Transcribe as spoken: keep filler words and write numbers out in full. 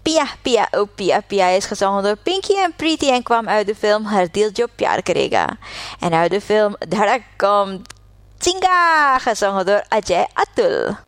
Pia Pia Oh Pia Pia is gezongen door Pinky en Preety en kwam uit de film Har Dil Jo Pyar Karega. En uit de film Dhadakam Chinga, gezongen door Ajay Atul.